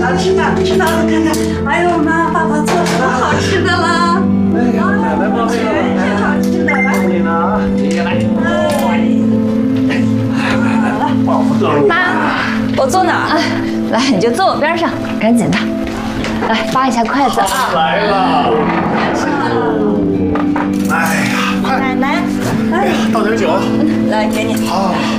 吃吧，看看。哎呦妈，爸爸做什么好吃的啦？ 哎呀，奶奶帮你了， 全是好吃的，来。 你呢啊，爷爷来。来，保护着你。 妈，我坐哪儿？来，你就坐我边上，赶紧的。来，扒一下筷子啊！ 来了。哎呀，快！ 奶奶， 哎呀，倒点酒。 来给你。 好。